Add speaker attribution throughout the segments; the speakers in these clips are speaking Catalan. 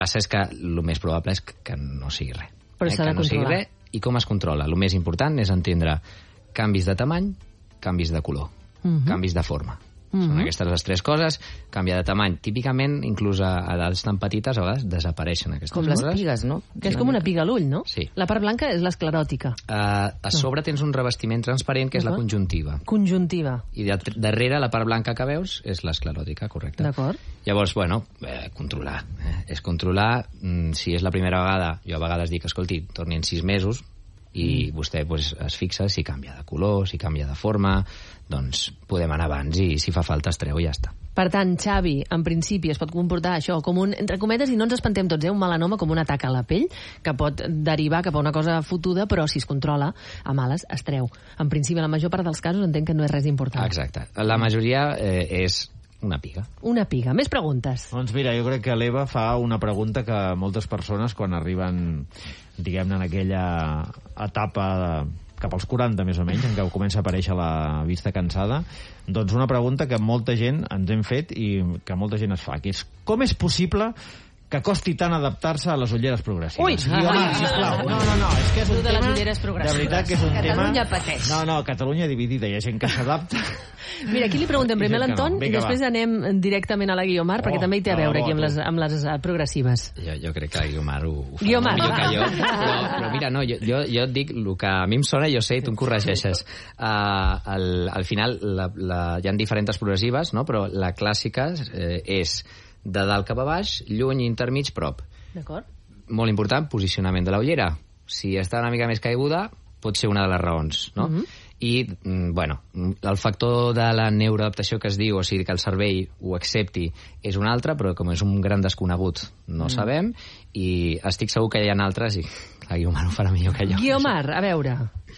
Speaker 1: passa és que el més probable és que no sigui res.
Speaker 2: Però s'ha de controlar.
Speaker 1: I com es controla? El més important és entendre canvis de tamany, canvis de color, canvis de forma. Són aquestes les tres coses. Canviar de tamany. Típicament, inclús a edats tan petites, a vegades desapareixen aquestes coses.
Speaker 3: Com les pigues, no?
Speaker 2: Que és com una piga a l'ull, no?
Speaker 1: Sí.
Speaker 2: La part blanca és l'escleròtica.
Speaker 1: A sobre tens un revestiment transparent que és la conjuntiva.
Speaker 2: Conjuntiva.
Speaker 1: I darrere la part blanca que veus és l'escleròtica, correcte.
Speaker 2: D'acord.
Speaker 1: Llavors, bueno, controlar. És controlar, si és la primera vegada, jo a vegades dic, escolti, torni en 6 mesos, i vostè pues, es fixa si canvia de color, si canvia de forma, doncs podem anar abans i si fa falta es treu i ja està.
Speaker 2: Per tant, Xavi, en principi es pot comportar això com un, entre cometes, i no ens espantem tots, un melanoma com un atac a la pell, que pot derivar cap a una cosa fotuda, però si es controla, a males es treu. En principi, la major part dels casos entenc que no és res important.
Speaker 1: Exacte. La majoria és una piga.
Speaker 2: Una piga. Més preguntes?
Speaker 4: Doncs mira, jo crec que l'Eva fa una pregunta que moltes persones, quan arriben, diguem-ne, en aquella etapa cap als 40, més o menys, en què comença a aparèixer la vista cansada, doncs una pregunta que molta gent ens hem fet i que molta gent es fa, que és com és possible que costi tant adaptar-se a les ulleres progressives?
Speaker 2: Ui!
Speaker 4: Sisplau. No, és que és un
Speaker 3: de les
Speaker 4: tema...
Speaker 3: ulleres progressives.
Speaker 4: De veritat que és un
Speaker 3: Catalunya
Speaker 4: tema...
Speaker 3: pateix.
Speaker 4: No, Catalunya dividida, hi ha gent que s'adapta.
Speaker 2: Mira, aquí li preguntem primer a l'Anton i després anem directament a la Guiomar, perquè també hi té a veure aquí amb les progressives.
Speaker 1: Jo crec que la Guiomar ho fa
Speaker 2: Guiomar,
Speaker 1: millor que jo. Però mira, no, jo et dic el que a mi em sona, jo sé, tu em corregeixes. Al final hi ha diferents progressives, no? Però la clàssica és de dalt cap a baix, lluny, intermig, prop.
Speaker 2: D'acord.
Speaker 1: Molt important, posicionament de la ullera. Si està una mica més caiguda, pot ser una de les raons, no? I, bueno, el factor de la neuroadaptació que es diu, o sigui, que el cervell ho accepti, és un altre, però com és un gran desconegut, no sabem, i estic segur que hi ha altres, i la Guiomar ho farà millor que jo.
Speaker 2: Guiomar, a veure.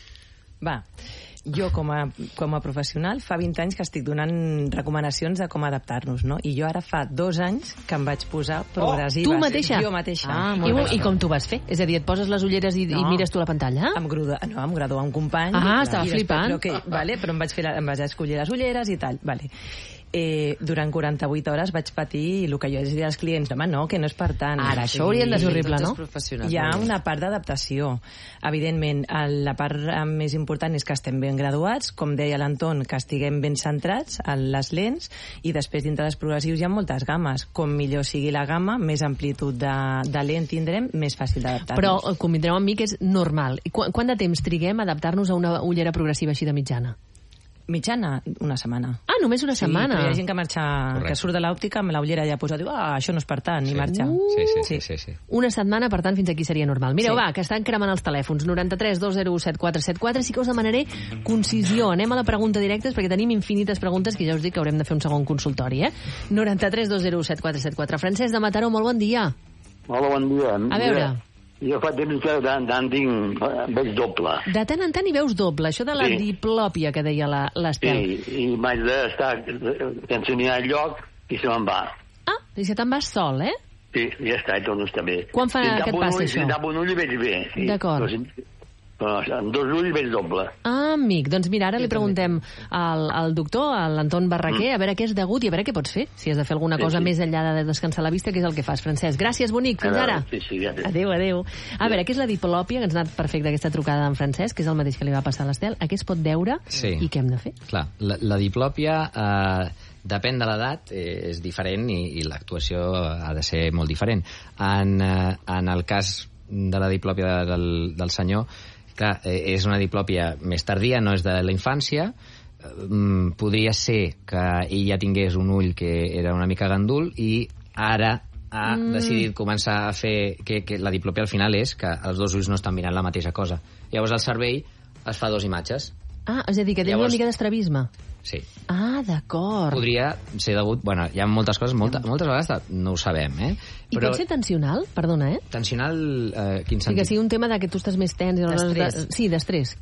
Speaker 3: Va, jo com a professional fa 20 anys que estic donant recomanacions de com adaptar-nos, no? I jo ara fa 2 anys que em vaig posar progressives.
Speaker 2: Tu mateixa?
Speaker 3: Jo mateixa.
Speaker 2: I com t'ho vas fer? És a dir, et poses les ulleres i mires tu la pantalla?
Speaker 3: Em graduar un company.
Speaker 2: Estava flipant.
Speaker 3: Però em vaig escollir les ulleres i tal. Vale. Durant 48 hores vaig patir el que jo dir als clients, home, no, que no és per tant.
Speaker 2: Ara, això hauria de ser horrible, no?
Speaker 3: Hi ha una part d'adaptació. Evidentment, la part més important és que estem ben graduats, com deia l'Anton, que estiguem ben centrats en les lents, i després dintre dels progressius hi ha moltes games. Com millor sigui la gamma, més amplitud de lent tindrem, més fàcil d'adaptar-nos.
Speaker 2: Però convindreu amb mi que és normal. I quant de temps triguem a adaptar-nos a una ullera progressiva així de mitjana?
Speaker 3: Mitjana, una setmana.
Speaker 2: Només una setmana.
Speaker 3: Però hi ha gent que surt de l'òptica amb la ullera ja posat, diu, això no és per tant, i marxa.
Speaker 1: Sí.
Speaker 2: Una setmana, per tant, fins aquí seria normal. Mireu, va, que estan cremant els telèfons. 93 201 7474. Sí que us demanaré concisió. Anem a la pregunta directa, perquè tenim infinites preguntes que ja us dic que haurem de fer un segon consultori, 93 201 7474. Francesc de Mataró, molt bon dia.
Speaker 5: Hola, bon dia.
Speaker 2: A veure...
Speaker 5: Jo fa temps que tant veig doble.
Speaker 2: De tant en tant hi veus doble, això de la diplòpia que deia l'Estel.
Speaker 5: Sí, i m'haig d'estar tensionant el lloc i se me'n va.
Speaker 2: I se te'n vas sol,
Speaker 5: Sí, ja està, i torno a estar bé.
Speaker 2: Quan fa que et passi això?
Speaker 5: Si tap un ull i veig bé.
Speaker 2: D'acord.
Speaker 5: Però amb 2 ulls veig doble.
Speaker 2: Amic, doncs mira, ara li preguntem al doctor, a l'Anton Barraquer, a veure què és degut i a veure què pots fer, si has de fer alguna cosa més enllà de descansar la vista, que és el que fas, Francesc. Gràcies, bonic, fins ara.
Speaker 5: Sí,
Speaker 2: adéu. A veure, què és la diplòpia, que ens ha anat perfecte aquesta trucada d'en Francesc, que és el mateix que li va passar a l'Estel, a què es pot veure i què hem de fer?
Speaker 1: Clar, la diplòpia... depèn de l'edat, és diferent i l'actuació ha de ser molt diferent. En el cas de la diplòpia del senyor, clar, és una diplòpia més tardia, no és de la infància. Podria ser que ell ja tingués un ull que era una mica gandul i ara ha decidit començar a fer que la diplòpia al final és que els 2 ulls no estan mirant la mateixa cosa. Llavors el cervell es fa 2 imatges.
Speaker 2: És a dir, que té una mica d'estrabisme.
Speaker 1: Sí.
Speaker 2: D'acord.
Speaker 1: Podria ser degut... Bueno, hi ha moltes coses, moltes vegades no ho sabem,
Speaker 2: I pot ser tensional? Perdona,
Speaker 1: Tensional, quin sentit?
Speaker 2: Sí, que sigui un tema que tu estàs més tens...
Speaker 3: D'estrès.
Speaker 2: Sí, d'estrès.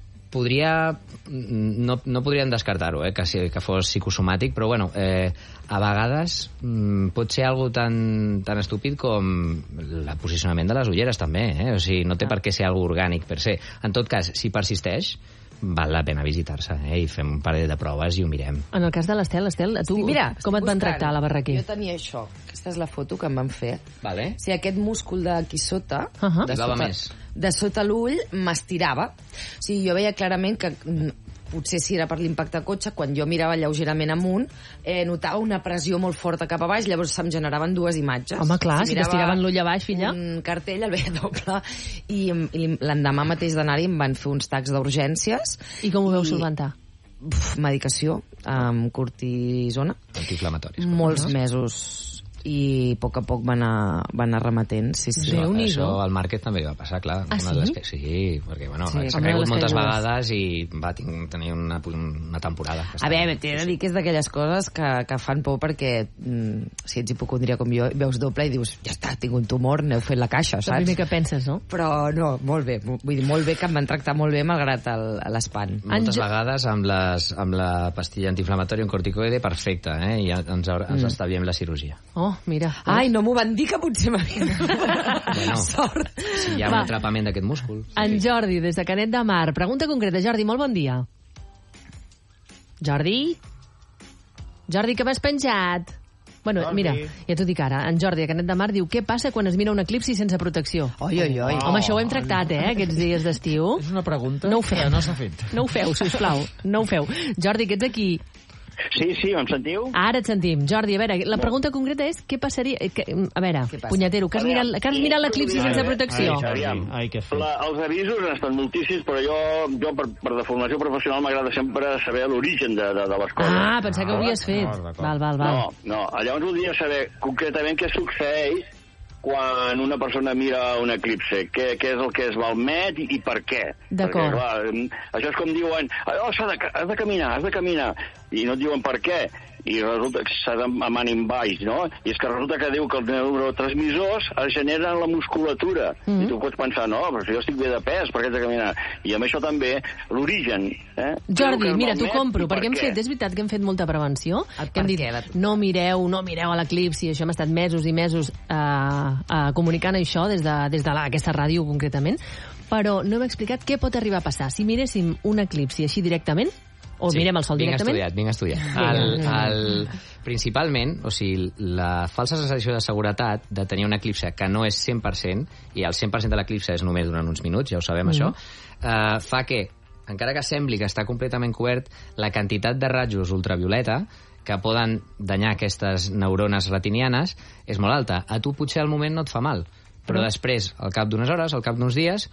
Speaker 1: No podríem descartar-ho, que fos psicosomàtic, però bueno, a vegades pot ser algo tan estúpid com el posicionament de les ulleres també, o sigui, no té per què ser algo orgànic per se. En tot cas, si persisteix, val la pena visitar-se, i fem un parell de proves i ho mirem.
Speaker 2: En el cas de l'Estel, a tu com et van tractar a la Barraquer?
Speaker 6: Jo tenia això. Aquesta és la foto que em van fer.
Speaker 1: Vale.
Speaker 6: O sigui, aquest múscul d'aquí sota,
Speaker 1: de
Speaker 6: sota l'ull, m'estirava. O sigui, jo veia clarament que potser si era per l'impacte de cotxe, quan jo mirava lleugerament amunt, notava una pressió molt forta cap a baix, llavors se'm generaven dues imatges.
Speaker 2: Home, clar, si t'estiraven l'ull a baix, filla.
Speaker 6: Un cartell, el veia doble, i l'endemà mateix d'anar-hi em van fer uns tacs d'urgències.
Speaker 2: I com ho veu solventar?
Speaker 6: Medicació, amb cortisona.
Speaker 1: Antiinflamatoris.
Speaker 6: Molts mesos. I a poc a poc va anar remetent. Sí.
Speaker 1: Això al Márquez també va passar, clar. Sí, perquè s'ha caigut moltes vegades i va tenir una temporada.
Speaker 6: A veure, t'he de dir que és d'aquelles coses que fan por perquè si ets hipocondria com jo, veus doble i dius, ja està, tinc un tumor, n'heu fet la caixa, saps?
Speaker 2: El primer que penses, no?
Speaker 6: Però no, molt bé. Vull dir, molt bé que em van tractar molt bé malgrat l'espant.
Speaker 1: Moltes vegades amb la pastilla antiinflamatòria, un corticoide, perfecte, i ens estalviem la cirurgia.
Speaker 2: Oh, mira.
Speaker 6: Ai, no m'ho van dir, que potser m'havien...
Speaker 1: Sort. Si hi ha un atrapament d'aquest múscul.
Speaker 2: En Jordi, des de Canet de Mar. Pregunta concreta. Jordi, molt bon dia. Jordi, que m'has penjat? Bueno, mira, ja t'ho dic ara. En Jordi, a Canet de Mar, diu: què passa quan es mira un eclipsi sense protecció?
Speaker 6: Oi.
Speaker 2: Home, això ho hem tractat, aquests dies d'estiu.
Speaker 4: És una pregunta
Speaker 2: que
Speaker 4: no s'ha fet.
Speaker 2: No ho feu, sisplau. No ho feu. Jordi, que ets aquí.
Speaker 7: Sí, em sentiu?
Speaker 2: Ara et sentim. Jordi, a veure, la pregunta concreta és què passaria... A veure, punyetero, que has mirat l'eclipsi sense protecció?
Speaker 7: Els avisos han estat moltíssims, però jo per deformació professional m'agrada sempre saber l'origen de les coses.
Speaker 2: Ah, pensava que ho havies fet. Val.
Speaker 7: No, llavors voldria saber concretament què succeeix quan una persona mira un eclipse, què és el que es malmet i per què.
Speaker 2: D'acord.
Speaker 7: Perquè, clar, això és com diuen, has de caminar, i no et diuen per què, i resulta que s'ha amb ànim baix, no? I és que resulta que diu que els neurotransmissors es generen la musculatura. I tu pots pensar, no, però si jo estic bé de pes, per què haig de caminar? I amb això també, l'origen.
Speaker 2: Jordi, mira, t'ho compro, perquè és veritat que hem fet molta prevenció, que hem dit, no mireu a l'eclipsi, això hem estat mesos i mesos comunicant això des d'aquesta ràdio concretament, però no hem explicat què pot arribar a passar. Si miréssim un eclipsi així directament, o mirem el sol directament?
Speaker 1: Ben estudiat. Principalment, o sigui, la falsa sensació de seguretat de tenir un eclipse que no és 100%, i el 100% de l'eclipse és només durant uns minuts, ja ho sabem això, fa que, encara que sembli que està completament cobert, la quantitat de rajos ultravioleta que poden danyar aquestes neurones retinianes és molt alta. A tu potser al moment no et fa mal, però després, al cap d'unes hores, al cap d'uns dies,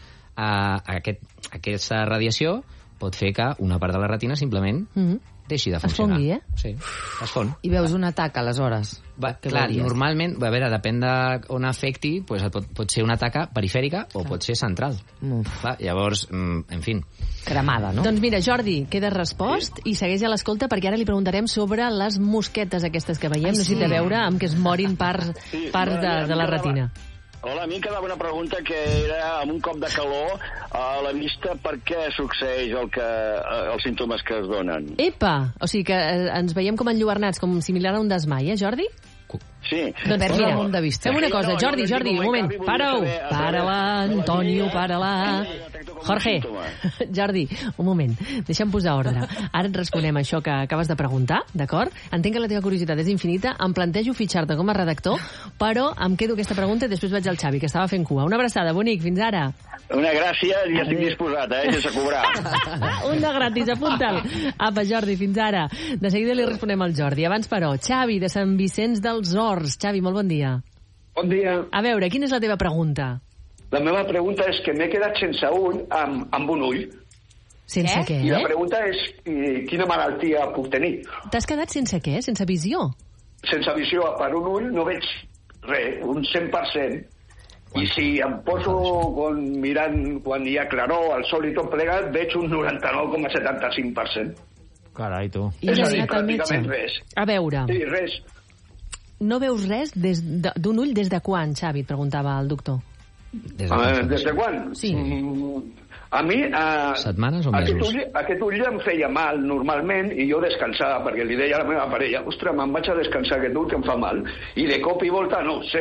Speaker 1: aquesta radiació pot fer que una part de la retina simplement deixi de funcionar.
Speaker 2: Es fongui,
Speaker 1: Sí, es fon.
Speaker 6: I veus un atac, aleshores?
Speaker 1: Clar, normalment, a veure, depèn d'on afecti, pot ser una taca perifèrica o pot ser central. Clar, llavors, en fi.
Speaker 6: Cremada, no?
Speaker 2: Doncs mira, Jordi, queda respost i segueix a l'escolta perquè ara li preguntarem sobre les mosquetes aquestes que veiem. No sé si té a veure amb que es morin parts de la retina.
Speaker 7: Hola, a mi quedava una pregunta que era, amb un cop de calor a la vista, per què succeeix els símptomes que es donen?
Speaker 2: Epa! O sigui que ens veiem com enlluernats, com similar a un desmai, Jordi?
Speaker 7: Sí.
Speaker 2: Doncs mira, fem una cosa. Jordi, un moment. Para-la, Antonio, para-la. Jorge, Jordi, un moment. Deixa'm posar ordre. Ara et responem això que acabes de preguntar, d'acord? Entenc que la teva curiositat és infinita. Em plantejo fitxar-te com a redactor, però em quedo aquesta pregunta i després vaig al Xavi, que estava fent cua. Una abraçada, bonic. Fins ara.
Speaker 7: Una gràcia, ja estic disposat, sense cobrar.
Speaker 2: Un de gratis, apunta'l. Apa, Jordi, fins ara. De seguida li responem al Jordi. Abans, però, Xavi, de Sant Vicenç dels Horts. Xavi, molt bon dia.
Speaker 8: Bon dia.
Speaker 2: A veure, quina és la teva pregunta?
Speaker 8: La meva pregunta és que m'he quedat sense ull amb un ull.
Speaker 2: Sense què?
Speaker 8: I la pregunta és quina malaltia puc tenir.
Speaker 2: T'has quedat sense què? Sense visió?
Speaker 8: Sense visió, per un ull no veig res, un 100%. I si em poso mirant quan hi ha claror, el sol i tot plegat, veig un 99,75%.
Speaker 4: Carai, tu.
Speaker 2: I
Speaker 8: és a dir, pràcticament res.
Speaker 2: A veure.
Speaker 8: Sí, res.
Speaker 2: No veus res d'un ull des de quan, Xavi? Et preguntava el doctor.
Speaker 8: Des de quan?
Speaker 2: Sí.
Speaker 8: A mi...
Speaker 1: Setmanes o mesos?
Speaker 8: Aquest ull em feia mal normalment i jo descansava, perquè li deia a la meva parella, ostres, me'n vaig a descansar aquest ull que em fa mal. I de cop i volta, no ho sé,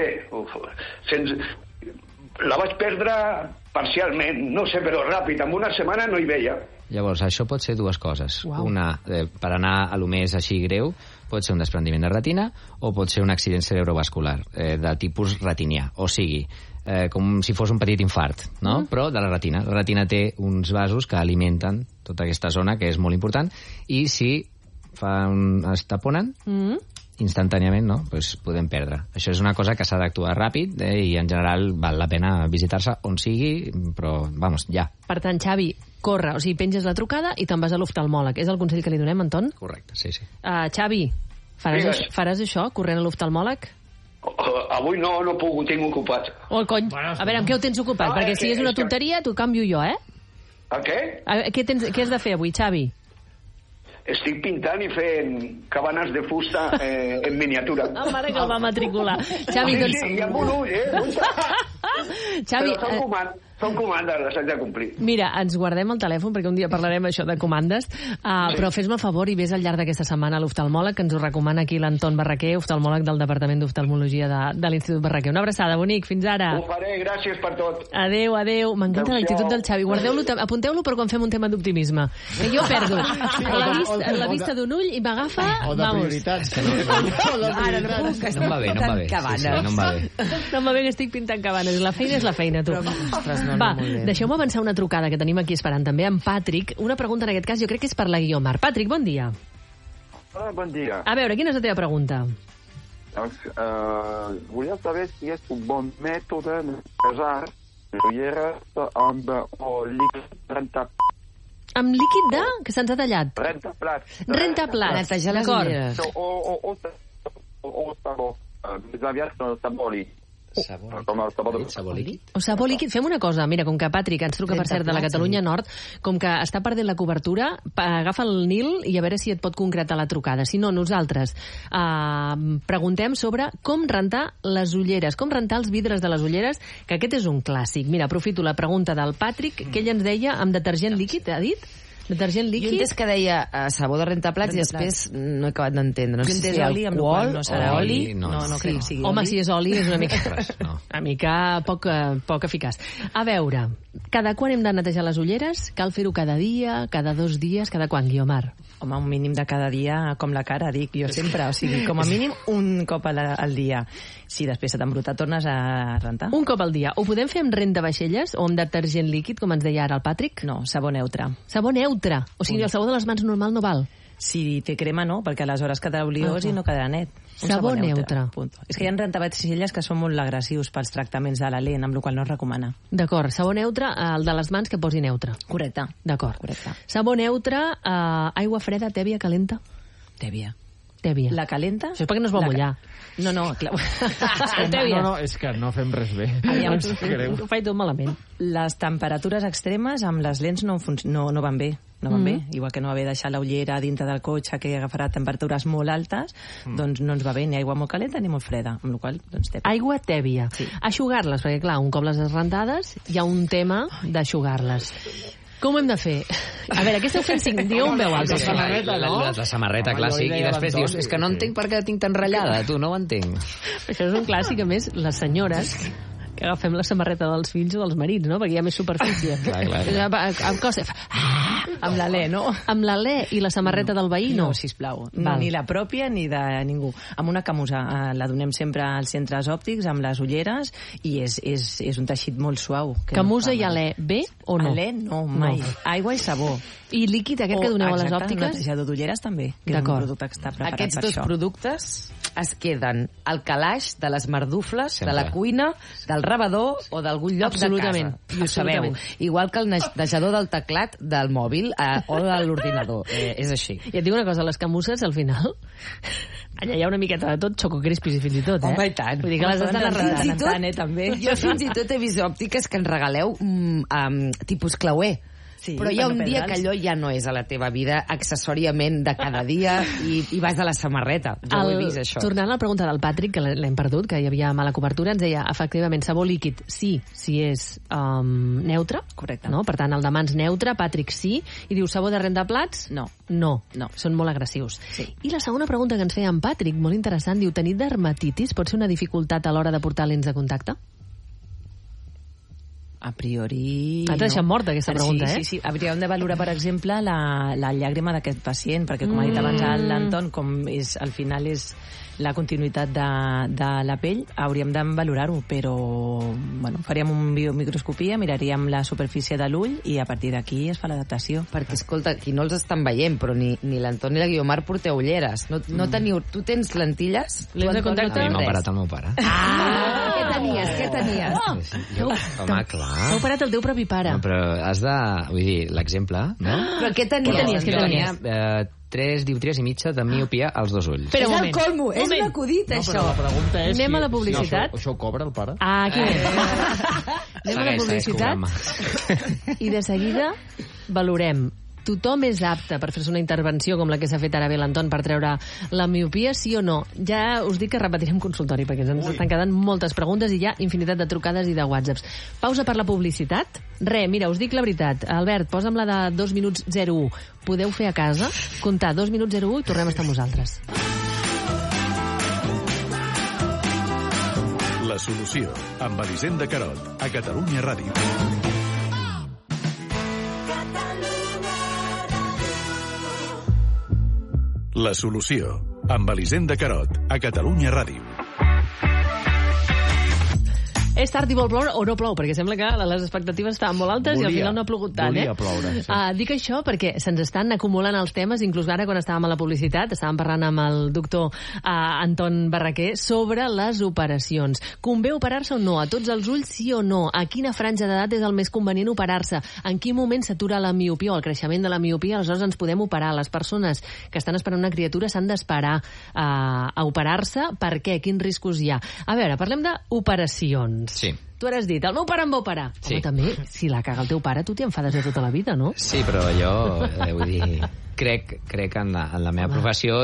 Speaker 8: la vaig perdre parcialment, no sé, però ràpid, en una setmana no hi veia.
Speaker 1: Llavors, això pot ser dues coses.
Speaker 2: Uau.
Speaker 1: Una, per anar a lo més així greu, pot ser un desprendiment de retina o pot ser un accident cerebrovascular de tipus retinià. O sigui, com si fos un petit infart, no? Però de la retina. La retina té uns vasos que alimenten tota aquesta zona, que és molt important, i si es taponen, instantàniament, no? Pues podem perdre. Això és una cosa que s'ha d'actuar ràpid i en general val la pena visitar-se on sigui, però, vamos, ja.
Speaker 2: Per tant, Xavi, corre, o sigui, penges la trucada i te'n vas a l'oftalmòleg. És el consell que li donem, Anton?
Speaker 1: Correcte, sí.
Speaker 2: Xavi, faràs això, corrent a l'oftalmòleg?
Speaker 8: Avui no he pogut, tinc ocupat.
Speaker 2: Oh, cony, a veure, amb què ho tens ocupat? Perquè si és una tonteria, t'ho canvio jo, eh?
Speaker 8: El què?
Speaker 2: Què has de fer avui, Xavi?
Speaker 8: Estic pintant i fent cabanes de fusta en miniatura.
Speaker 2: La mare que el va matricular. Xavi, doncs...
Speaker 8: Sí, i amb un ull,
Speaker 2: Xavi,
Speaker 8: però són comandes, les haig de complir.
Speaker 2: Mira, ens guardem el telèfon perquè un dia parlarem això de comandes, però fes-me el favor i vés al llarg d'aquesta setmana a l'oftalmòleg, que ens ho recomana aquí l'Anton Barraquer, oftalmòleg del Departament d'Oftalmologia de l'Institut Barraquer. Una abraçada, bonic, fins ara.
Speaker 8: Ho faré, gràcies per tot.
Speaker 2: Adéu. M'encanta l'actitud del Xavi. Guardeu-lo, apunteu-lo per quan fem un tema d'optimisme. Que jo perdo la vista d'un ull i m'agafa...
Speaker 4: O de prioritats.
Speaker 2: Ara no puc,
Speaker 1: No em va bé. No em va bé.
Speaker 2: No em va bé que estic pintant cabanes. La feina és la feina, tu. Va, deixeu-me avançar una trucada que tenim aquí esperant també amb Patrick. Una pregunta en aquest cas jo crec que és per la Guiomar. Patrick, bon dia.
Speaker 9: Hola, bon dia.
Speaker 2: A veure, quina és la teva pregunta?
Speaker 9: Doncs, volia saber si és un bon mètode de netejar ulleres amb líquid rentaplats.
Speaker 2: Amb líquid de... que se'ns ha tallat.
Speaker 9: Rentaplats.
Speaker 6: Netejar les ulleres.
Speaker 9: O sabó. Més aviat sabó líquid. Com el sabó líquid.
Speaker 2: O sabó líquid. Fem una cosa, mira, com que Patrick ens truca, per cert, de la Catalunya Nord, com que està perdent la cobertura, agafa el Nil i a veure si et pot concretar la trucada. Si no, nosaltres preguntem sobre com rentar les ulleres, com rentar els vidres de les ulleres, que aquest és un clàssic. Mira, aprofito la pregunta del Patrick, que ell ens deia amb detergent líquid, ha dit? Detergent líquid?
Speaker 6: Jo he entès que deia sabó de rentaplats i després no he acabat d'entendre. No sé si
Speaker 3: oli, amb
Speaker 6: alcohol
Speaker 3: no serà oli.
Speaker 1: No
Speaker 3: crec que sigui
Speaker 2: Home,
Speaker 3: oli.
Speaker 2: si és oli és una mica, una mica poc eficaç. A veure, cada quan hem de netejar les ulleres? Cal fer-ho cada dia, cada 2 dies, cada quan, Guiomar?
Speaker 3: Home, un mínim de cada dia, com la cara, dic jo sempre. O sigui, com a mínim un cop al dia. Si després se t'embruta, tornes a rentar.
Speaker 2: Un cop al dia. Ho podem fer amb rentavaixelles o amb detergent líquid, com ens deia ara el Patrick?
Speaker 3: No, sabó neutre.
Speaker 2: Sabó neutre. O sigui, el sabó de les mans normal no val.
Speaker 3: Si té crema, no, perquè aleshores quedarà oliós i no quedarà net. Un
Speaker 2: Sabó neutre.
Speaker 3: Punto. És que hi ha rentavaixelles que són molt agressius pels tractaments de la lent, amb la qual no es recomana.
Speaker 2: D'acord, sabó neutre, el de les mans que posi neutre.
Speaker 3: Correcte.
Speaker 2: D'acord.
Speaker 3: Correcte.
Speaker 2: Sabó neutre, aigua freda, tèbia, calenta?
Speaker 3: Tèbia.
Speaker 2: Tèbia.
Speaker 3: La calenta?
Speaker 2: Això és perquè no es vol mullar.
Speaker 3: No, clar.
Speaker 2: Tèbia.
Speaker 4: No, és que no fem res bé.
Speaker 2: Doncs ho faig tot malament.
Speaker 3: Les temperatures extremes amb les lents no van bé. No van bé. Igual que no va bé deixar la ullera dintre del cotxe que agafarà temperatures molt altes, doncs no ens va bé ni aigua molt calenta ni molt freda, amb la qual doncs tèbia.
Speaker 2: Aigua tèbia. Sí. Eixugar-les, perquè clar, un cop les has rentades hi ha un tema d'eixugar-les. Com ho hem de fer? A veure, què esteu fent? Digueu un veu alta.
Speaker 1: La samarreta, no? La samarreta clàssic. I després dius, és que no entenc per què la tinc tan ratllada. Tu, no ho entenc.
Speaker 2: Això és un clàssic, a més, les senyores que agafem la samarreta dels fills o dels marits, no? Perquè hi ha més superfície.
Speaker 3: Amb l'alè, no?
Speaker 2: Amb l'alè i la samarreta del veí, no?
Speaker 3: No, sisplau. No, ni la pròpia ni de ningú. Amb una camusa. La donem sempre als centres òptics, amb les ulleres, i és un teixit molt suau.
Speaker 2: Camusa i alè, bé o no?
Speaker 3: Alè, no, mai. Aigua i sabó.
Speaker 2: I líquid, aquest que doneu a les òptiques?
Speaker 3: El netejador d'ulleres també, que és un producte que està preparat per això.
Speaker 6: Aquests dos productes es queden al calaix de les mardufles, de la cuina, del rebedor o d'algun lloc de casa. I ho sabeu. Igual que el netejador del teclat del mòbil o de l'ordinador. És així.
Speaker 2: I et dic una cosa, les camusses, al final, allà hi ha una miqueta de tot, Choco Crispis i fins i tot, eh?
Speaker 6: Home, i tant.
Speaker 2: Vull dir que les has d'anar rentant,
Speaker 3: també.
Speaker 6: Jo fins i tot he vist òptiques que ens regaleu tipus clauer. Sí, però hi ha un dia que allò ja no és a la teva vida accessòriament de cada dia i vas de la samarreta. Jo ho he vist, això.
Speaker 2: Tornant a la pregunta del Patrick, que l'hem perdut, que hi havia mala cobertura, ens deia, efectivament, sabó líquid sí, si és neutre.
Speaker 3: Correcte.
Speaker 2: No? Per tant, el de mans neutre, Patrick sí, i diu sabó de rentaplats?
Speaker 3: No.
Speaker 2: Són molt agressius.
Speaker 3: Sí.
Speaker 2: I la segona pregunta que ens feia en Patrick, molt interessant, diu, tenir dermatitis pot ser una dificultat a l'hora de portar lents de contacte?
Speaker 3: A priori...
Speaker 2: T'ha deixat morta aquesta pregunta,
Speaker 3: Sí. Hauríem de valorar, per exemple, la llàgrima d'aquest pacient, perquè, com ha dit abans l'Anton, com al final és la continuïtat de la pell, hauríem de valorar-ho, però faríem una biomicroscopia, miraríem la superfície de l'ull i a partir d'aquí es fa l'adaptació.
Speaker 6: Perquè, escolta, aquí no els estan veient, però ni l'Anton ni la Guiomar porteu ulleres. No teniu... Tu tens lentilles?
Speaker 2: Lents de contacte?
Speaker 1: A mi m'ha operat el meu pare.
Speaker 6: Què tenies?
Speaker 1: Home, clar.
Speaker 2: T'ha operat el teu propi pare.
Speaker 1: No, però has de... Vull dir, l'exemple, no?
Speaker 6: Però què tenies?
Speaker 1: Jo tenia 3 dioptries i mitja de miopia als 2 ulls.
Speaker 6: Però és el colmo, és un acudit, això.
Speaker 4: La pregunta és...
Speaker 2: Anem a la publicitat.
Speaker 4: Això ho cobra el pare?
Speaker 2: Aquí anem a la publicitat i de seguida valorem. Tothom és apte per fer-se una intervenció com la que s'ha fet ara bé l'Anton per treure la miopia, sí o no? Ja us dic que repetirem consultori perquè ens estan quedant moltes preguntes i hi ha infinitat de trucades i de whatsapps. Pausa per la publicitat? Mira, us dic la veritat. Albert, posa'm la de 2 minuts 01. Podeu fer a casa, comptar 2 minuts 01 i tornem a estar amb vosaltres.
Speaker 10: La solució, amb Elisenda Carot, a Catalunya Ràdio. La solució, amb Elisenda Carot, a Catalunya Ràdio.
Speaker 2: És tard i vol ploure o no plou, perquè sembla que les expectatives estaven molt altes i al final no ha plogut tant.
Speaker 4: Volia ploure, sí.
Speaker 2: Dic això perquè se'ns estan acumulant els temes, inclús ara quan estàvem a la publicitat, estàvem parlant amb el doctor Anton Barraquer sobre les operacions. Convé operar-se o no? A tots els ulls, sí o no? A quina franja d'edat és el més convenient operar-se? En quin moment s'atura la miopia o el creixement de la miopia? Aleshores ens podem operar. Les persones que estan esperant una criatura s'han d'esperar a operar-se. Per què? Quins riscos hi ha? A veure, parlem d'operacions.
Speaker 1: Sí.
Speaker 2: Tu ara has dit, el meu pare em va operar.
Speaker 1: Sí.
Speaker 2: Home, també, si la caga el teu pare, tu t'hi enfades de tota la vida, no?
Speaker 1: Sí, però jo, vull dir, crec en la meva professió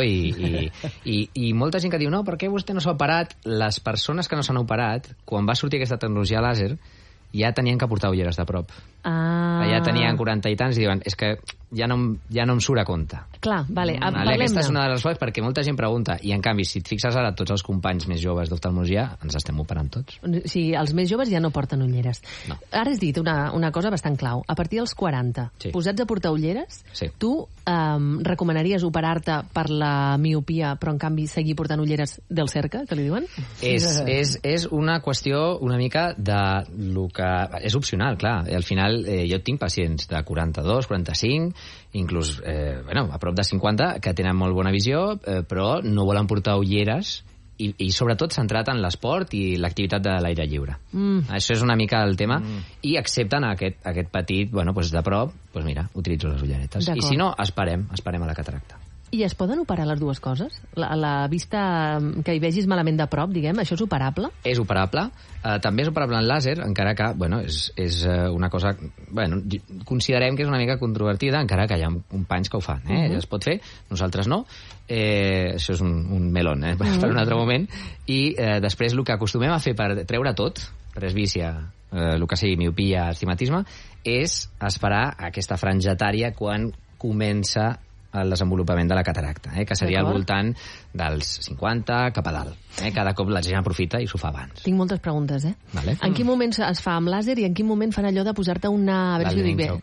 Speaker 1: i molta gent que diu, no, per què vostè no s'ha operat? Les persones que no s'han operat, quan va sortir aquesta tecnologia làser, ja tenien que portar ulleres de prop. Ja tenien 40 i tants i diuen, és que ja no em surt a compte.
Speaker 2: Clar, vale, parlem-ne.
Speaker 1: Aquesta és una de les coses perquè molta gent pregunta, i en canvi, si et fixes ara, tots els companys més joves d'oftalmologia ens estem operant tots.
Speaker 2: Sí, els més joves ja no porten ulleres.
Speaker 1: No.
Speaker 2: Ara has dit una cosa bastant clau. A partir dels 40, posats a portar ulleres, tu recomanaries operar-te per la miopia, però en canvi seguir portant ulleres del cerca, que li diuen?
Speaker 1: És una qüestió una mica de lo que... És opcional, clar. Al final, jo tinc pacients de 42, 45, inclús a prop de 50, que tenen molt bona visió, però no volen portar ulleres i sobretot centrat en l'esport i l'activitat de l'aire lliure. Això és una mica el tema, i accepten aquest petit, de prop, mira, utilitzo les ulleretes. I si no, esperem a la cataracta.
Speaker 2: I es poden operar les dues coses? La vista que hi vegis malament de prop, diguem, això és operable? És
Speaker 1: operable. També és operable en làser, encara que, és una cosa... considerem que és una mica controvertida, encara que hi ha companys que ho fan. Es pot fer, nosaltres no. Això és un melón, per un altre moment. I després el que acostumem a fer per treure tot, presbícia, el que sigui miopia, astigmatisme, és esperar aquesta franja etària quan comença el desenvolupament de la cataracta, que seria al voltant dels 50 cap a dalt. Cada cop la gent aprofita i s'ho fa abans.
Speaker 2: Tinc moltes preguntes,
Speaker 1: Vale.
Speaker 2: En quin moment es fa amb làser i en quin moment fan allò de posar-te una... A veure si ho dic bé.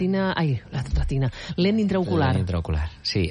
Speaker 2: Lent intraocular.
Speaker 1: Lent intraocular, sí.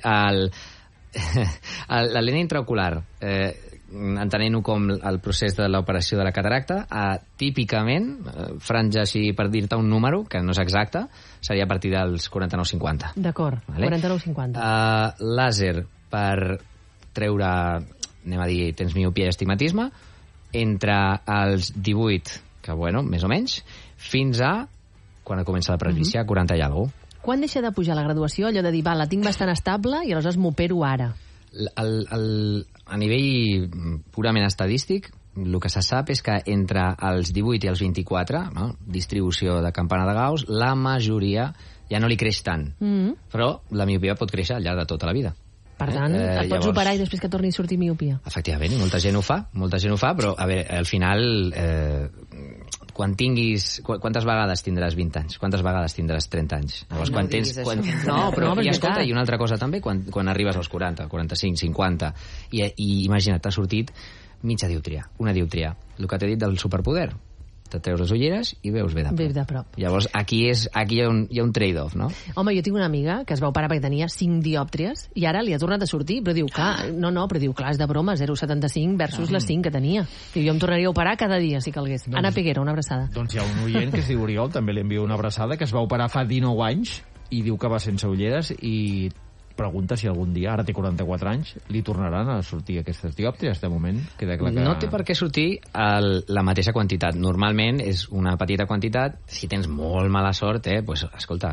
Speaker 1: La lent intraocular, entenent-ho com el procés de l'operació de la cataracta, típicament, franja així per dir-te un número, que no és exacte, seria a partir dels 49-50.
Speaker 2: D'acord, vale? 49-50.
Speaker 1: Làser per treure, anem a dir, tens miopia i astigmatisme, entre els 18, que més o menys, fins a, quan comença la presbícia, 40 i alguna cosa.
Speaker 2: Quan deixa de pujar la graduació, allò de dir, la tinc bastant estable i aleshores m'opero ara?
Speaker 1: A nivell purament estadístic, el que se sap és que entre els 18 i els 24, distribució de campana de Gauss, la majoria ja no li creix tant. Però la miopia pot créixer al llarg de tota la vida.
Speaker 2: Per tant, et pots operar i després que torni a sortir miopia.
Speaker 1: Efectivament, i molta gent ho fa, però a veure, al final, quan tinguis... Quantes vegades tindràs 20 anys? Quantes vegades tindràs 30 anys? Llavors, i escolta, i una altra cosa també, quan arribes als 40, 45, 50, i imagina't, t'ha sortit mitja dioptria, una dioptria. El que t'he dit del superpoder. te treus les ulleres i veus bé de prop.
Speaker 2: Bé de prop.
Speaker 1: Llavors, aquí hi ha un trade-off, no?
Speaker 2: Home, jo tinc una amiga que es va operar perquè tenia 5 diòptries i ara li ha tornat a sortir, però diu, clar, és de broma, 0,75 versus les 5 que tenia. Diu, jo em tornaria a operar cada dia, si calgués. Anna Peguera, una abraçada.
Speaker 4: Doncs hi ha un oient que es diu Oriol, també li envio una abraçada, que es va operar fa 19 anys i diu que va sense ulleres i pregunta si algun dia, ara té 44 anys, li tornaran a sortir aquestes diòptries. De moment queda clar que...
Speaker 1: No té per què sortir la mateixa quantitat. Normalment és una petita quantitat. Si tens molt mala sort, pues, escolta,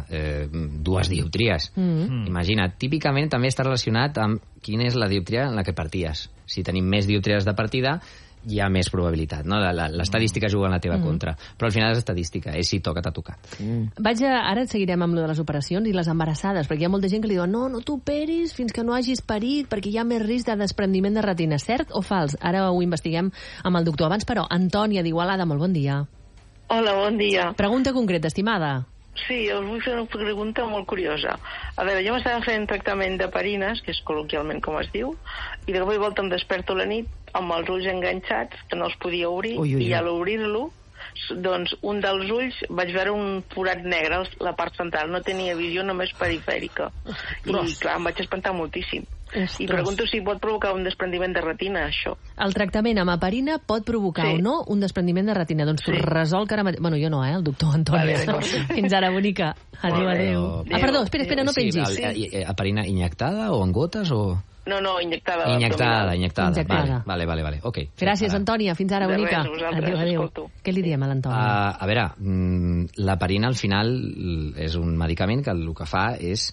Speaker 1: 2 diòptries. Imagina't, típicament també està relacionat amb quina és la diòptria en la que parties. Si tenim més diòptries de partida, hi ha més probabilitat, no? L'estadística juga en la teva contra, però al final és estadística, és si toca, t'ha tocat.
Speaker 2: Ara seguirem amb lo de les operacions i les embarassades, perquè hi ha molta gent que li diu no t'operis fins que no hagis parit perquè hi ha més risc de desprendiment de retina. Cert o fals? Ara ho investiguem amb el doctor. Abans, però, Antònia d'Igualada, molt bon dia.
Speaker 11: Hola, bon dia.
Speaker 2: Pregunta concreta, estimada.
Speaker 11: Sí, us vull fer una pregunta molt curiosa. A veure, jo m'estava fent tractament de parines, que és col·loquialment com es diu, i de cop i volta em desperto la nit amb els ulls enganxats, que no els podia obrir, i al obrir-lo, doncs un dels ulls vaig veure un forat negre a la part central, no tenia visió, només perifèrica. I clar, em vaig espantar moltíssim. I pregunto si pot provocar un desprendiment de retina, això.
Speaker 2: El tractament amb heparina pot provocar o no un desprendiment de retina. Doncs t'ho resol que ara mateix... Bueno, jo no, el doctor Antònia. Fins ara, bonica. Adéu. Perdó, espera, no pengis.
Speaker 1: Heparina inyectada o en gotes o...?
Speaker 11: No, inyectada.
Speaker 1: Inyectada. Vale. Ok.
Speaker 2: Gràcies, Antònia. Fins ara, bonica. Adéu. Què li diem a l'Antònia?
Speaker 1: A veure, l'heparina al final és un medicament que el que fa és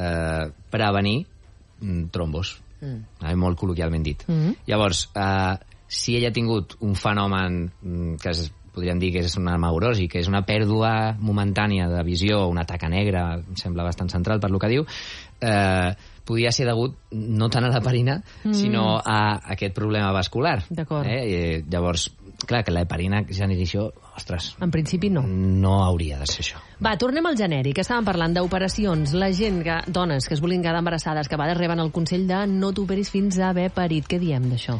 Speaker 1: prevenir trombos, molt col·loquialment dit. Llavors, si ella ha tingut un fenomen que podríem dir que és una amaurosi, que és una pèrdua momentània de visió, una taca negra, em sembla bastant central per lo que diu, podia ser degut no tant a l'heparina, sinó a aquest problema vascular.
Speaker 2: D'acord.
Speaker 1: Llavors, clar, que l'heparina generació, ostres...
Speaker 2: En principi no.
Speaker 1: No hauria de ser això.
Speaker 2: Va, tornem al genèric. Estàvem parlant d'operacions. La gent, dones que es vulguin quedar embarassades, que a vegades reben el consell de no t'operis fins a haver parit. Què diem d'això?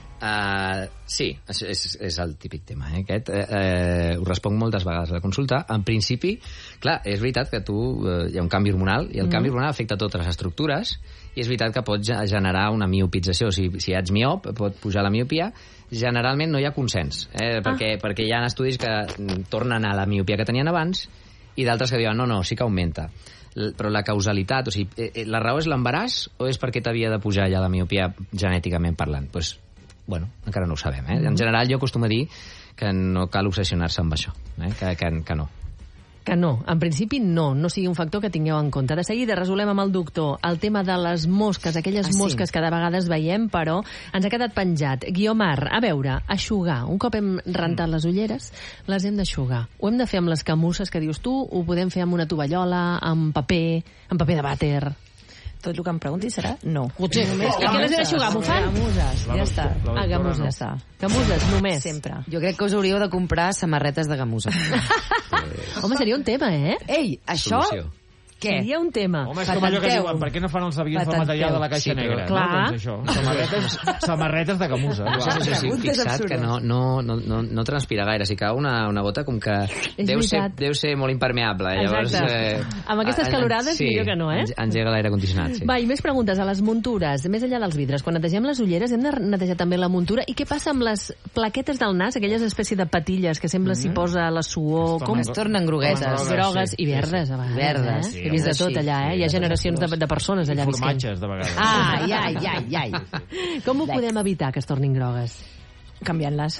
Speaker 1: Sí, és el típic tema, aquest. Ho responc moltes vegades a la consulta. En principi, clar, és veritat que hi ha un canvi hormonal, i el canvi hormonal afecta totes les estructures, i és veritat que pot generar una miopització. Si ets miop, pot pujar la miopia. Generalment no hi ha consens, perquè hi ha estudis que tornen a la miopia que tenien abans, i d'altres que diuen, no, sí que augmenta. Però la causalitat, o sigui, la raó és l'embaràs o és perquè t'havia de pujar ja la miopia genèticament parlant? Doncs, bueno, encara no ho sabem. En general, jo acostumo a dir que no cal obsessionar-se amb això, que no.
Speaker 2: Que no, en principi no sigui un factor que tingueu en compte. De seguida resolem amb el doctor el tema de les mosques, aquelles mosques que de vegades veiem, però ens ha quedat penjat. Guiomar, a veure, eixugar. Un cop hem rentat les ulleres, les hem d'eixugar. Ho hem de fer amb les camusses que dius tu, ho podem fer amb una tovallola, amb paper de vàter...
Speaker 3: Tot el que em preguntis serà no.
Speaker 2: Potser només. I què les he d'eixugar? Bufant?
Speaker 3: Gamuses, ja està.
Speaker 2: Gamuses. Gamuses, només.
Speaker 3: Sempre.
Speaker 6: Jo crec que us hauríeu de comprar samarretes de gamusa.
Speaker 2: Home, seria un tema,
Speaker 6: Ei, això...
Speaker 1: Solució.
Speaker 6: Què?
Speaker 2: Seria un tema.
Speaker 4: Home, és com allò que diuen, per què no fan els avions del material de la caixa negra?
Speaker 2: Clar.
Speaker 4: No? Doncs això, samarretes de gamusa.
Speaker 1: Fixa't que no transpira gaire, si cau una gota com que deu ser molt impermeable. Llavors,
Speaker 2: amb aquestes calorades, millor que no,
Speaker 1: engega l'aire condicionat.
Speaker 2: Va, i més preguntes a les muntures, més enllà dels vidres. Quan netegem les ulleres hem de netejar també la muntura. I què passa amb les plaquetes del nas, aquelles espècies de patilles que sembla s'hi posa la suor?
Speaker 6: Com es tornen groguetes?
Speaker 2: Grogues i verdes, a vegades.
Speaker 6: Verdes,
Speaker 2: He vist de tot allà, Hi ha generacions de persones allà visquent.
Speaker 4: Formatges, de vegades.
Speaker 6: Ai.
Speaker 2: Com ho podem evitar, que es tornin grogues?
Speaker 3: Canviant-les.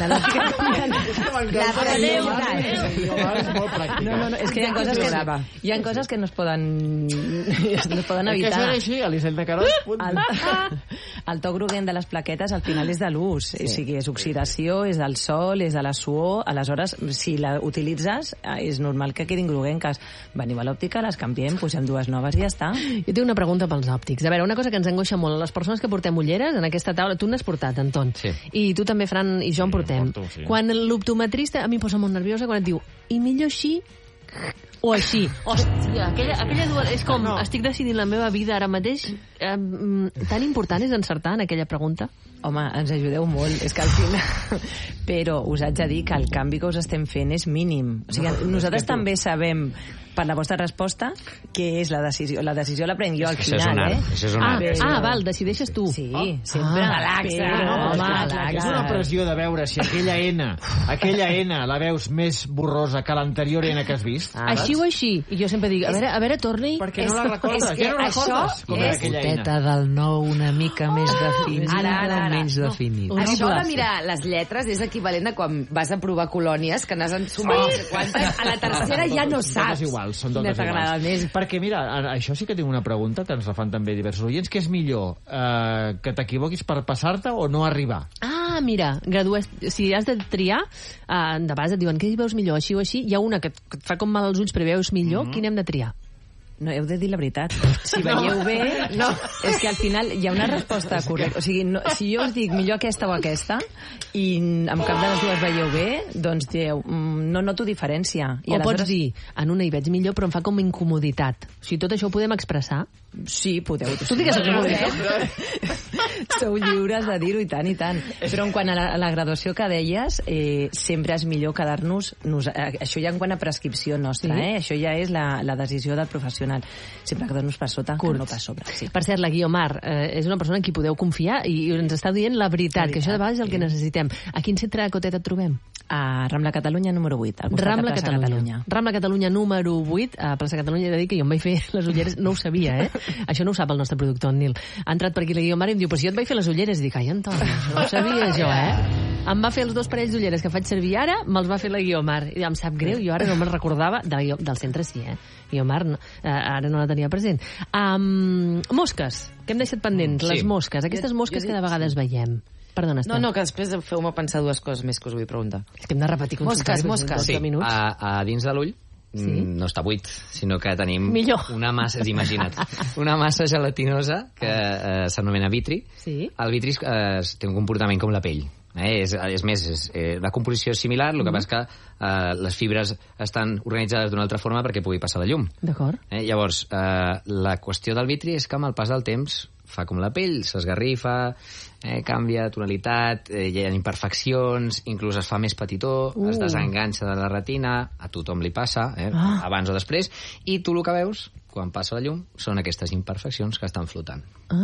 Speaker 3: És que hi ha coses que no es poden evitar.
Speaker 4: Que això era així, Elisenda de Carot.
Speaker 3: El to groguent de les plaquetes al final és de l'ús. O sigui, és oxidació, és del sol, és de la suor. Aleshores, si la utilitzes, és normal que quedin groguenques. Veniu a l'òptica, les canviem, posem 2 noves i ja està.
Speaker 2: Jo tinc una pregunta pels òptics. A veure, una cosa que ens angoixa molt a les persones que portem ulleres en aquesta taula, tu n'has portat, Anton, i tu també, Fran, i jo en portem. Quan l'optometrista, a mi em posa molt nerviosa quan et diu, i millor així o així. Hòstia, aquella dual... És com, estic decidint la meva vida ara mateix tan important és encertar en aquella pregunta?
Speaker 3: Home, ens ajudeu molt, és que al final... Però us haig de dir que el canvi que us estem fent és mínim. O sigui, nosaltres també sabem, per la vostra resposta, què és la decisió. La decisió la prenc jo al final,
Speaker 1: Això és un art.
Speaker 2: Val, decideixes tu.
Speaker 3: Sí, sempre.
Speaker 2: Relaxa.
Speaker 4: És una pressió de veure si aquella N la veus més borrosa que l'anterior N que has vist.
Speaker 2: Així o així. I jo sempre dic, a veure, torni.
Speaker 4: Perquè no la recordes, ja no recordes com era aquella N.
Speaker 6: Foteta del nou una mica més definida, menys definida. Això de mirar les lletres és equivalent a quan vas a provar colònies, que n'has ensumat quantes, a la tercera ja no saps.
Speaker 4: Són totes iguals. Perquè, mira, això sí que tinc una pregunta que ens la fan també diversos oients, que és millor que t'equivoquis per passar-te o no arribar?
Speaker 2: Mira, si has de triar, de base et diuen què veus millor, així o així, hi ha una que et fa com mal als ulls però veus millor, quin hem de triar?
Speaker 3: No, heu de dir la veritat. Si veieu bé... No, és que al final hi ha una resposta correcta. O sigui, si jo us dic millor aquesta o aquesta i amb cap de les dues veieu bé, doncs dieu, no noto diferència.
Speaker 2: O pots dir, en una hi veig millor però em fa com incomoditat. O sigui, tot això ho podem expressar?
Speaker 3: Sí, podeu.
Speaker 2: Tu digues incomoditat.
Speaker 3: Sou lliures de dir-ho i tant. Però en quant a la graduació que deies, sempre és millor quedar-nos... Això ja en quant a prescripció nostra, Això ja és la decisió del professional. Sempre quedar-nos per sota, que no per sobre. Sí.
Speaker 2: Per cert, la Guiomar és una persona en qui podeu confiar i ens està dient la veritat, que això de vegades és el que necessitem. A quin centre de Cotet et trobem?
Speaker 3: A Rambla Catalunya número 8, al costat de Plaça Catalunya.
Speaker 2: Rambla Catalunya número 8, a Plaça Catalunya. He de dir que jo em vaig fer les ulleres, no ho sabia, Això no ho sap el nostre productor, en Nil. Ha entrat per aquí la Guiomar i em diu, però si jo et vaig fer les ulleres. I dic, ai, Antoni, no ho sabia jo, Em va fer els 2 parells d'ulleres que faig servir ara, me'ls va fer la Guiomar. I em sap greu, jo ara no me'n recordava. Del centre sí, Guiomar, ara no la tenia present. Mosques, que hem deixat pendents, les mosques. Aquestes mosques que de vegades veiem. Perdona, Estel.
Speaker 6: No, que després feu-me pensar 2 coses més que us vull preguntar.
Speaker 2: És que hem de repetir
Speaker 6: mosques.
Speaker 1: Sí, a dins de l'ull no està buit, sinó que tenim una massa, imagina't, una massa gelatinosa que s'anomena vitri. El vitri té un comportament com la pell. És més, la composició és similar, el que passa és que les fibres estan organitzades d'una altra forma perquè pugui passar la llum.
Speaker 2: D'acord.
Speaker 1: Llavors, la qüestió del vitri és que amb el pas del temps fa com la pell, s'esgarrifa, canvia de tonalitat, hi ha imperfeccions, inclús es fa més petitó, es desenganxa de la retina, a tothom li passa, abans o després, i tu el que veus, quan passa la llum, són aquestes imperfeccions que estan flotant.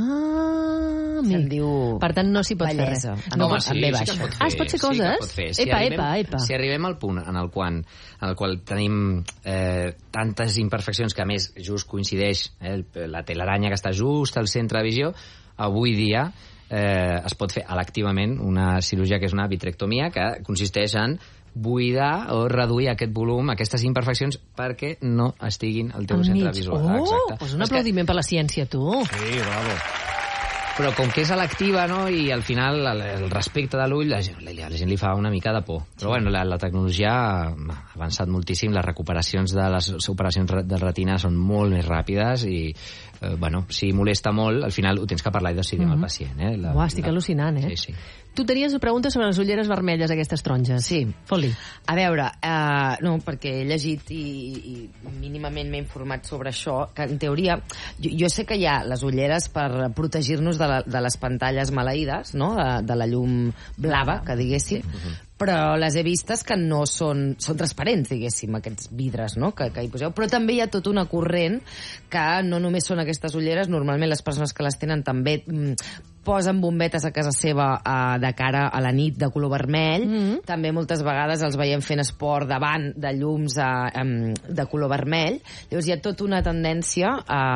Speaker 6: Se'n diu...
Speaker 2: Per tant, no s'hi pot fer res.
Speaker 1: No, sí que es pot fer.
Speaker 2: Es pot fer coses?
Speaker 1: Epa. Si arribem al punt en el qual tenim tantes imperfeccions que, a més, just coincideix la telaranya que està just al centre de visió, avui dia es pot fer electivament una cirurgia que és una vitrectomia, que consisteix en buidar o reduir aquest volum, aquestes imperfeccions, perquè no estiguin al teu centre visual.
Speaker 2: Pues un aplaudiment per la ciència, tu.
Speaker 4: Sí, bravo.
Speaker 1: Però com que és electiva, no?, i al final el respecte de l'ull la gent li fa una mica de por. Però bueno, la tecnologia ha avançat moltíssim, les recuperacions de les operacions de retina són molt més ràpides i bueno, si molesta molt, al final ho tens que parlar i decidir amb el pacient.
Speaker 2: Estic al·lucinant,
Speaker 1: Sí.
Speaker 2: Tu tenies preguntes sobre les ulleres vermelles, aquestes taronges.
Speaker 6: Sí.
Speaker 2: Fot-li.
Speaker 6: A veure, no, perquè he llegit i mínimament m'he informat sobre això, que en teoria, jo sé que hi ha les ulleres per protegir-nos de les pantalles maleïdes, no?, de la llum blava, que diguéssim, però les he vistes que no són transparents, diguéssim, aquests vidres, no?, que hi poseu. Però també hi ha tota una corrent que no només són aquestes ulleres, normalment les persones que les tenen també posen bombetes a casa seva de cara a la nit de color vermell. També moltes vegades els veiem fent esport davant de llums de color vermell. Llavors hi ha tota una tendència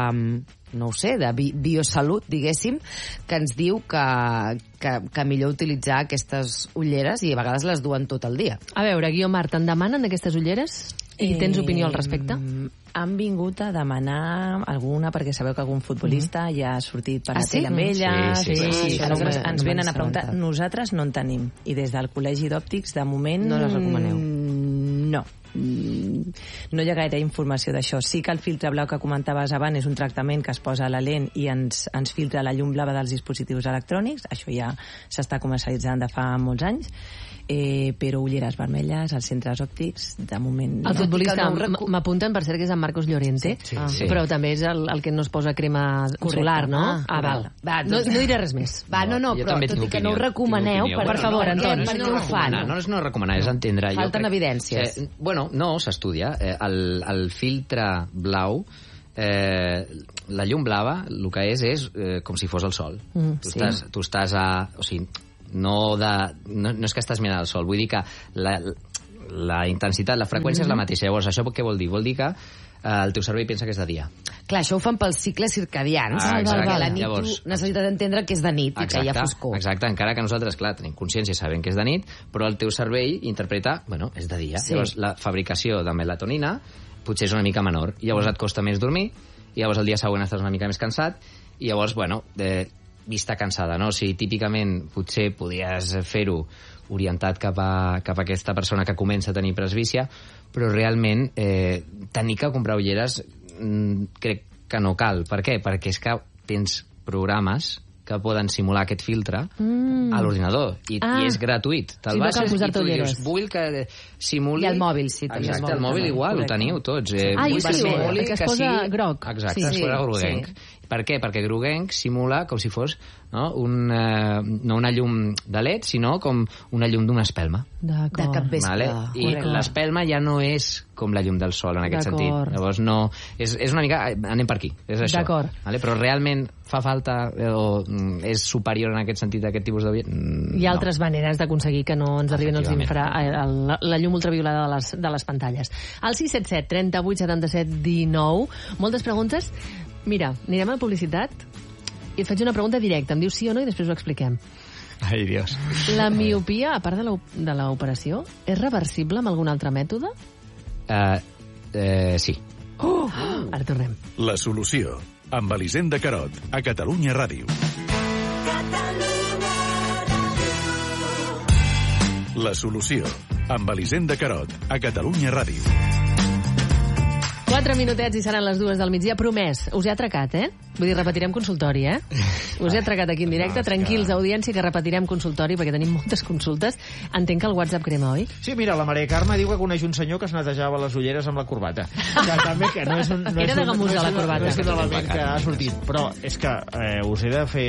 Speaker 6: no ho sé, de biosalut, diguéssim, que ens diu que millor utilitzar aquestes ulleres i a vegades les duen tot el dia.
Speaker 2: A veure, Guiomar, te'n demanen aquestes ulleres? I tens opinió al respecte?
Speaker 3: Han vingut a demanar alguna, perquè sabeu que algun futbolista ja ha sortit per la tele amb ella. Sí. Ens venen a preguntar. Nosaltres no en tenim. I des del Col·legi d'Òptics, de moment...
Speaker 6: No les recomaneu?
Speaker 3: No. No hi ha gaire informació d'això. Sí que el filtre blau que comentaves abans és un tractament que es posa a la lent i ens filtra la llum blava dels dispositius electrònics. Això ja s'està comercialitzant de fa molts anys. però ulleres vermelles, als centres òptics, de moment...
Speaker 2: El futbolista, m'apunten per cert que és en Marcos Llorente, però també és el que no es posa crema solar, no? Val. No diré res més.
Speaker 6: No, però tot i que no ho recomaneu, per favor, Anton, per què ho fan?
Speaker 1: No és no recomanar, és entendre.
Speaker 6: Falten evidències.
Speaker 1: No, s'estudia. El filtre blau, la llum blava, el que és com si fos el sol. Tu estàs a... O sigui, no és que estàs mirant el sol, vull dir que la intensitat, la freqüència és la mateixa. Llavors, això què vol dir? Vol dir que el teu cervell pensa que és de dia.
Speaker 6: Clar, això ho fan pels cicles circadians, perquè a la nit tu necessites entendre que és de nit i que hi ha foscor.
Speaker 1: Exacte, encara que nosaltres, clar, tenim consciència i sabem que és de nit, però el teu cervell interpreta, és de dia. Llavors, la fabricació de melatonina potser és una mica menor, i llavors et costa més dormir, i llavors el dia següent estàs una mica més cansat, i llavors, vista cansada, no? O sigui, típicament potser podries fer-ho orientat cap a aquesta persona que comença a tenir presbícia, però realment tenir que comprar ulleres crec que no cal. Per què? Perquè és que tens programes que poden simular aquest filtre a l'ordinador i és gratuït. Te'l baixes i tu dius, vull que simuli...
Speaker 6: I el mòbil, sí.
Speaker 1: Exacte, el mòbil igual, ho teniu tots.
Speaker 2: Que es posa groc.
Speaker 1: Exacte, es posa groguenc. Per què? Perquè groguenc simula com si fos no una llum de LED, sinó com una llum d'una espelma.
Speaker 6: De capvespre.
Speaker 1: I l'espelma ja no és com la llum del sol en aquest sentit. Llavors no... És una mica... Anem per aquí, és això. Però realment fa falta o és superior en aquest sentit a aquest tipus de...
Speaker 2: Hi ha altres maneres d'aconseguir que no ens arribin la llum ultraviolada de les pantalles. Al 677 38 77 19. Moltes preguntes. Mira, anirem a la publicitat i et faig una pregunta directa. Em dius sí o no i després ho expliquem.
Speaker 1: Ai, Dios.
Speaker 2: La miopia, a part de l'operació, és reversible amb algun altre mètode?
Speaker 1: Sí.
Speaker 2: Ara tornem.
Speaker 10: La solució, amb Elisenda Carot, a Catalunya Ràdio. La solució, amb Elisenda Carot, a Catalunya Ràdio.
Speaker 2: 4 minutets i seran les 2 del migdia. Promès, us he atracat, Vull dir, repetirem consultori, Us he atracat aquí en directe. Tranquils, audiència, que repetirem consultori, perquè tenim moltes consultes. Entenc que el WhatsApp crema, oi?
Speaker 4: Sí, mira, la Maria Carme diu que coneix un senyor que es netejava les ulleres amb la corbata. Que també que no és un...
Speaker 2: Era de gamusa, la corbata.
Speaker 4: No és un element que ha sortit. Però és que us he de fer...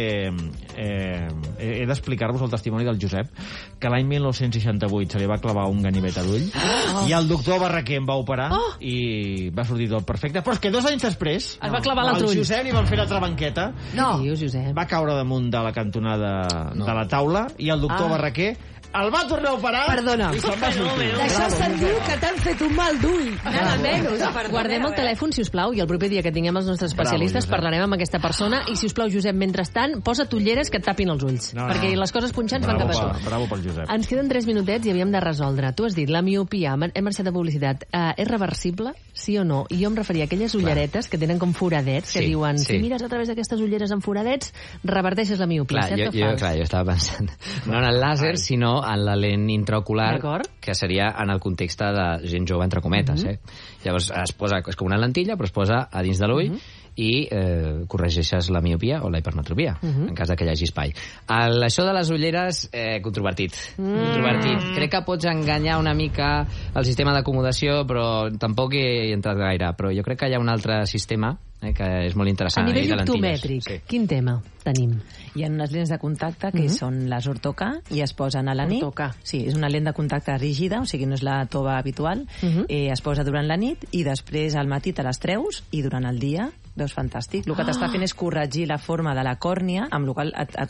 Speaker 4: he d'explicar-vos el testimoni del Josep, que l'any 1968 se li va clavar un ganivet a l'ull, i el doctor Barraquer em va operar, i va sortir tot perfecte. Però és que 2 anys després...
Speaker 2: Es va clavar l'altre ull.
Speaker 4: El Josep li van fer l'altra banqueta.
Speaker 2: No. Josep.
Speaker 4: Va caure damunt de la cantonada de la taula, i el doctor Barraquer el va tornar a operar.
Speaker 2: Perdona.
Speaker 4: I se'n va sortir.
Speaker 6: D'això se'n diu que t'han fet un mal d'ull. Nada menys.
Speaker 2: Guardem el telèfon, si us plau, i el proper dia que tinguem els nostres especialistes parlarem amb aquesta persona. I si us plau, Josep, mentrestant, posa't ulleres que et tapin els ulls. Perquè les coses punxants van cap a tu.
Speaker 4: Bravo pel Josep.
Speaker 2: Ens queden 3 minutets i havíem de resoldre. Tu has dit, la miopia, hem marxat de publicitat, és reversible, sí o no? I jo em referia a aquelles ulleretes que tenen com foradets, que diuen, si mires a través d'aquestes ulleres amb foradets, reverteixes la miopia.
Speaker 1: Jo estava pensant, no en el làser, sinó en la lent intraocular, que seria en el context de gent jove, entre cometes. Llavors es posa, és com una lentilla, però es posa a dins de l'ull i corregeixes la miopia o la hipermetropia, en cas que hi hagi espai. Això de les ulleres, controvertit. Crec que pots enganyar una mica el sistema d'acomodació, però tampoc he entrat gaire. Però jo crec que hi ha un altre sistema que és molt interessant.
Speaker 2: A nivell optomètric, quin tema tenim?
Speaker 3: Hi ha unes lents de contacte que són les Ortoca i es posen a la nit. Sí, és una lent de contacte rígida, o sigui, no és la tova habitual. Es posa durant la nit i després al matí te les treus i durant el dia veus fantàstic. El que t'està fent és corregir la forma de la còrnia, amb el qual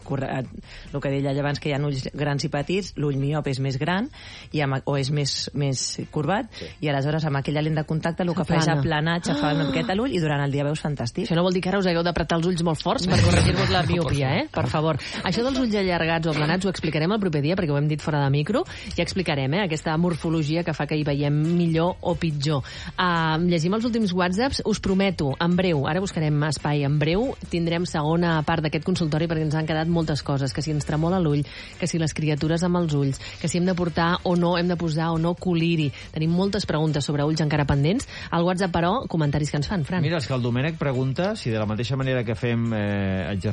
Speaker 3: el que deia abans, que hi ha ulls grans i petits, l'ull miop és més gran o és més corbat, i aleshores amb aquella lent de contacte el que fa és aplanar, aixafar una miqueta l'ull i durant el dia veus fantàstic.
Speaker 2: Això no vol dir que ara us hagueu d'apretar els ulls molt forts per corregir-vos la miopia, per favor. Això dels ulls allargats o aplanats ho explicarem el proper dia, perquè ho hem dit fora de micro, i explicarem aquesta morfologia que fa que hi veiem millor o pitjor. Llegim els últims whatsapps, us prometo, en breu, ara buscarem espai en breu, tindrem segona part d'aquest consultori perquè ens han quedat moltes coses, que si ens tremola l'ull, que si les criatures amb els ulls, que si hem de portar o no, hem de posar o no coliri. Tenim moltes preguntes sobre ulls encara pendents. Al WhatsApp, però, comentaris que ens fan, Fran.
Speaker 4: Mira, és que el Domènec pregunta si de la mateixa manera que fem